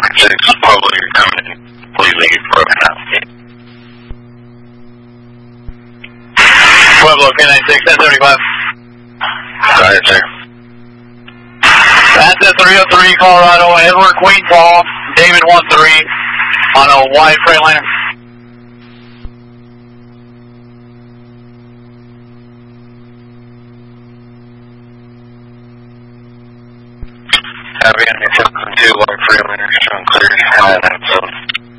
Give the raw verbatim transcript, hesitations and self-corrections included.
six, probably coming completely broken up. Pueblo, K ninety-six, ten thirty-five. Go ahead, sir. That's at three oh three, Colorado, Edward Queen Paul, David one three, on a wide Freightliner. Have you any seven two, wide Freightliner, strong clear, high nine seven.